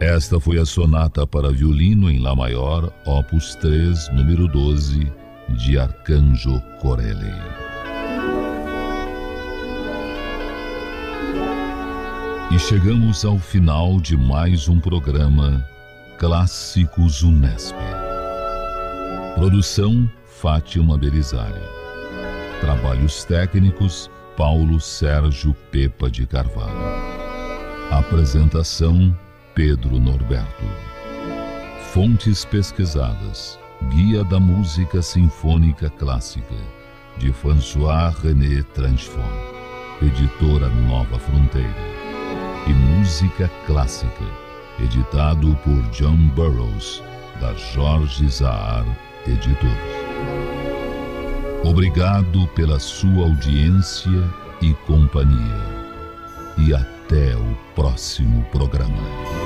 Esta foi a sonata para violino em Lá maior, opus 3, número 12, de Arcanjo Corelli. E chegamos ao final de mais um programa Clássicos Unesp. Produção Fátima Berizari. Trabalhos técnicos Paulo Sérgio Pepa de Carvalho. Apresentação Pedro Norberto. Fontes pesquisadas: Guia da Música Sinfônica Clássica, de François René Transform, editora Nova Fronteira. E Música Clássica, editado por John Burroughs, da Jorge Zahar Editores. Obrigado pela sua audiência e companhia. E até o próximo programa.